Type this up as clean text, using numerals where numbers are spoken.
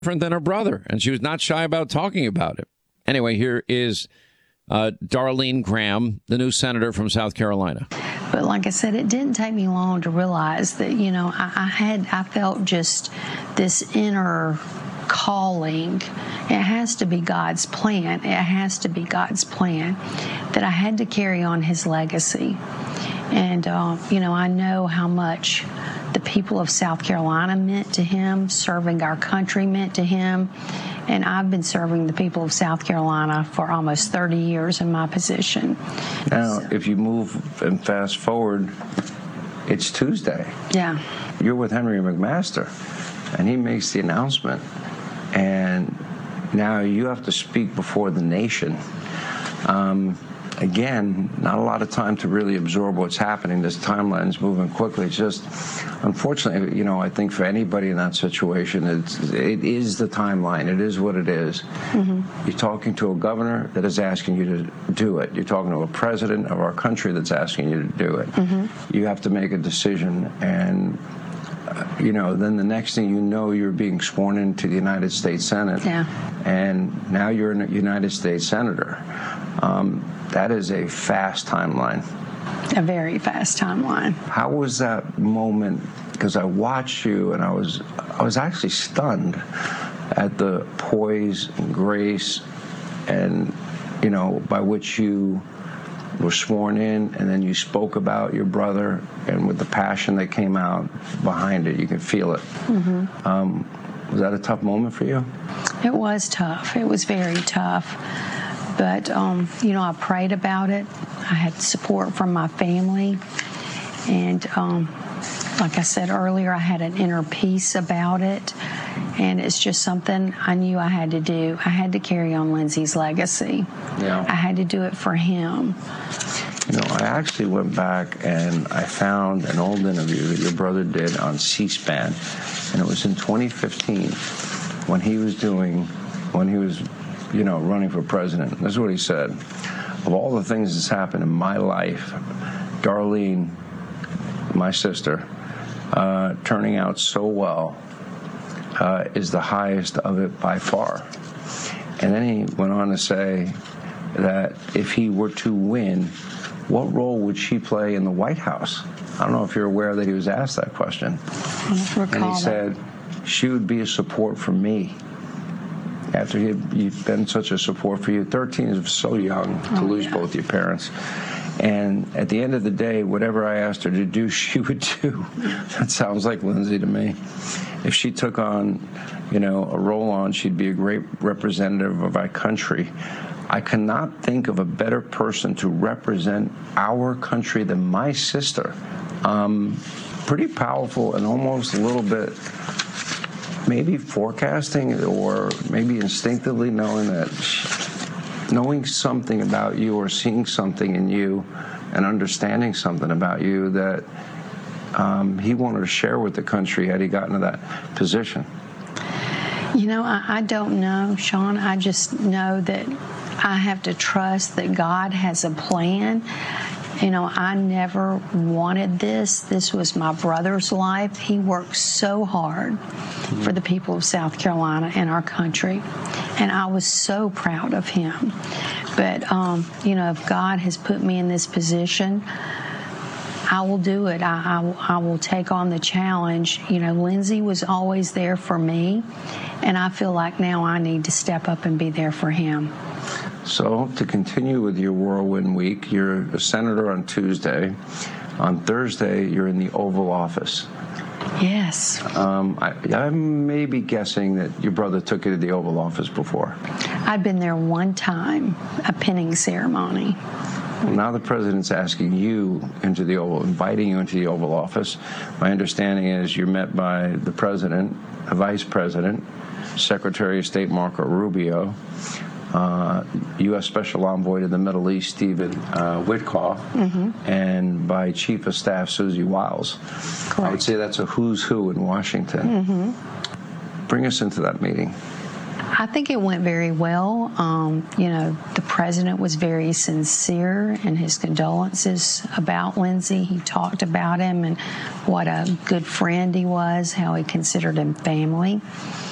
different than her brother, and she was not shy about talking about it. Anyway, here is Darlene Graham, the new senator from South Carolina. But like I said, it didn't take me long to realize that, I felt just this inner calling. It has to be God's plan. It has to be God's plan that I had to carry on his legacy. And, I know how much the people of South Carolina meant to him, serving our country meant to him. And I've been serving the people of South Carolina for almost 30 years in my position. Now, if you move and fast forward, it's Tuesday. Yeah. You're with Henry McMaster, and he makes the announcement. And now you have to speak before the nation. Again, not a lot of time to really absorb what's happening. This timeline's moving quickly. It's just, unfortunately, I think for anybody in that situation, it is the timeline. It is what it is. Mm-hmm. You're talking to a governor that is asking you to do it. You're talking to a president of our country that's asking you to do it. Mm-hmm. You have to make a decision, and then the next thing you know, you're being sworn into the United States Senate. Yeah. And now you're a United States Senator. That is a fast timeline. A very fast timeline. How was that moment? Because I watched you, and I was actually stunned at the poise and grace and, by which you were sworn in, and then you spoke about your brother, and with the passion that came out behind it, you could feel it. Mm-hmm. Was that a tough moment for you? It was tough. It was very tough. But, I prayed about it. I had support from my family. And like I said earlier, I had an inner peace about it. And it's just something I knew I had to do. I had to carry on Lindsey's legacy. Yeah. I had to do it for him. I actually went back and I found an old interview that your brother did on C-SPAN. And it was in 2015 when he was running for president. This is what he said. Of all the things that's happened in my life, Darlene, my sister, turning out so well is the highest of it by far. And then he went on to say that if he were to win, what role would she play in the White House? I don't know if you're aware that he was asked that question. And he said, she would be a support for me. After you've been such a support for you. 13 is so young to lose both your parents. And at the end of the day, whatever I asked her to do, she would do. That sounds like Lindsey to me. If she took on, a role on, she'd be a great representative of our country. I cannot think of a better person to represent our country than my sister. Pretty powerful and almost a little bit maybe forecasting or maybe instinctively knowing something about you or seeing something in you and understanding something about you that he wanted to share with the country had he gotten to that position. I don't know, Sean. I just know that I have to trust that God has a plan. I never wanted this. This was my brother's life. He worked so hard for the people of South Carolina and our country, and I was so proud of him. But, if God has put me in this position, I will do it. I will take on the challenge. Lindsey was always there for me, and I feel like now I need to step up and be there for him. So, to continue with your whirlwind week, you're a senator on Tuesday. On Thursday, you're in the Oval Office. Yes. I may be guessing that your brother took you to the Oval Office before. I'd been there one time, a pinning ceremony. Well, now the president's asking you inviting you into the Oval Office. My understanding is you're met by the president, the vice president, Secretary of State Marco Rubio, U.S. Special Envoy to the Middle East, Stephen Witkoff, and by Chief of Staff, Susie Wiles. Correct. I would say that's a who's who in Washington. Bring us into that meeting. I think it went very well. The president was very sincere in his condolences about Lindsey. He talked about him and what a good friend he was, how he considered him family.